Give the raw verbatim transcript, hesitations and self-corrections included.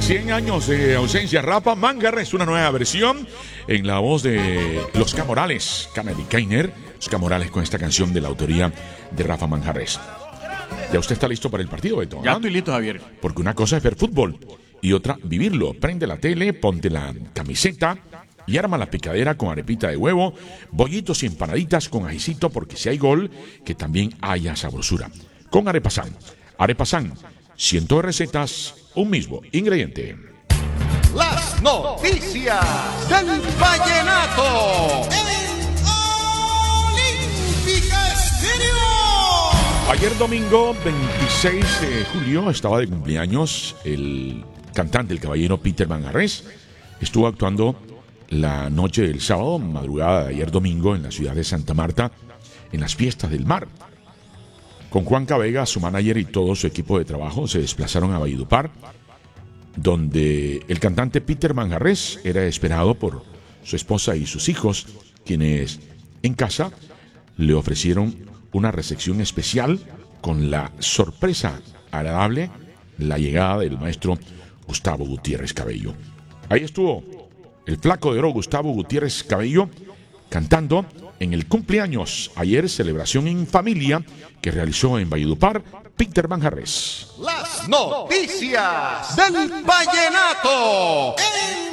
cien años de ausencia. Rafa Manjarres, una nueva versión en la voz de Los Camorales, Kennedy Kainer. Los Camorales con esta canción de la autoría de Rafa Manjarres. ¿Ya usted está listo para el partido, Beto? Ya estoy listo, Javier. Porque una cosa es ver fútbol y otra vivirlo. Prende la tele, ponte la camiseta y arma la picadera con arepita de huevo, bollitos y empanaditas con ajicito, porque si hay gol, que también haya sabrosura. Con Arepasán. Arepasán, cientos de recetas, un mismo ingrediente. Las noticias del vallenato en Olímpica Estéreo. Ayer domingo veintiséis de julio estaba de cumpleaños el cantante, el caballero Peter Manjarres. Estuvo actuando la noche del sábado, madrugada de ayer domingo, en la ciudad de Santa Marta, en las fiestas del mar. Con Juan Cabega, su manager, y todo su equipo de trabajo se desplazaron a Valledupar, donde el cantante Peter Manjarres era esperado por su esposa y sus hijos, quienes en casa le ofrecieron una recepción especial con la sorpresa agradable, la llegada del maestro Gustavo Gutiérrez Cabello. Ahí estuvo el flaco de oro Gustavo Gutiérrez Cabello cantando en el cumpleaños ayer, celebración en familia que realizó en Valledupar Peter Manjarres. Las noticias del vallenato en